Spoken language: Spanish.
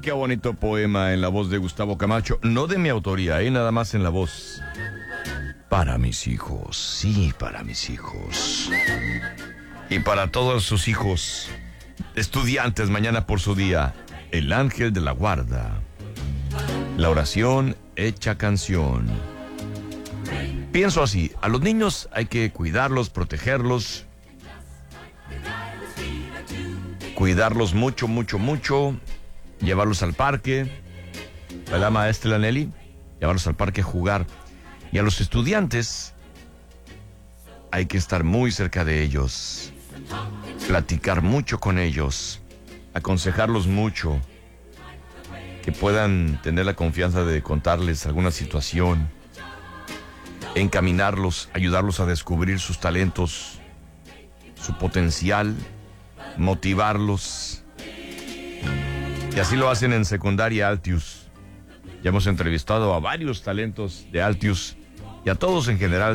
qué bonito poema en la voz de Gustavo Camacho. No de mi autoría, nada más en la voz. Para mis hijos, sí, para mis hijos. Y para todos sus hijos, estudiantes, mañana por su día, el ángel de la guarda. La oración hecha canción. Pienso así, a los niños hay que cuidarlos, protegerlos. Cuidarlos mucho, mucho, mucho. Llevarlos al parque. ¿Verdad, maestra Nelly? Llevarlos al parque a jugar. Y a los estudiantes hay que estar muy cerca de ellos. Platicar mucho con ellos. Aconsejarlos mucho. Que puedan tener la confianza de contarles alguna situación. Encaminarlos, ayudarlos a descubrir sus talentos, su potencial. Motivarlos. Y así lo hacen en secundaria Altius. Ya hemos entrevistado a varios talentos de Altius y a todos en general